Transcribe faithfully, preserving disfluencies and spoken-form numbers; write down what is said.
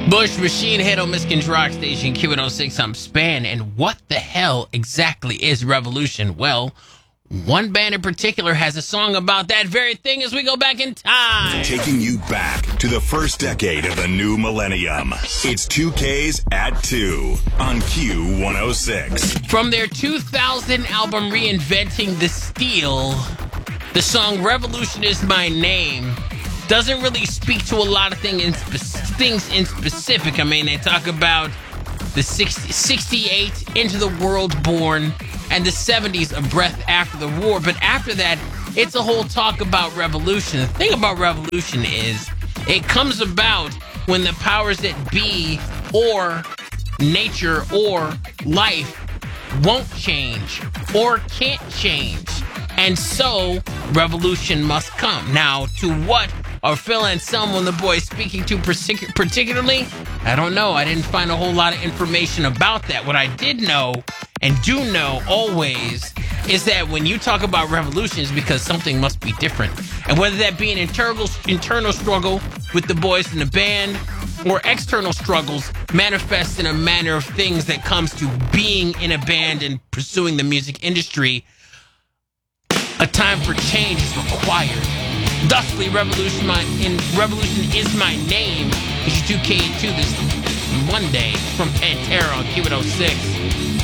Bush Machine Head on Michigan's Rock Station, Q one oh six. I'm Span. And what the hell exactly is revolution? Well, one band in particular has a song about that very thing as we go back in time. Taking you back to the first decade of the new millennium. It's two K's at two on Q one oh six. From their two thousand album Reinventing the Steel, the song Revolution Is My Name doesn't really speak to a lot of thing in spe- things in specific. I mean, they talk about the sixty, sixty-eight, Into the World Born, and the seventies, A Breath After the War. But after that, it's a whole talk about revolution. The thing about revolution is it comes about when the powers that be or nature or life won't change or can't change. And so revolution must come. Now, to what are Phil Anselmo and the boys speaking to particularly? I don't know. I didn't find a whole lot of information about that. What I did know and do know always is that when you talk about revolution, it's because something must be different. And whether that be an internal, internal struggle with the boys in the band or external struggles manifest in a manner of things that comes to being in a band and pursuing the music industry, a time for change is required. Thusly, revolution, my, in, revolution is my name. It's two K two this Monday from Pantera on Q one oh six.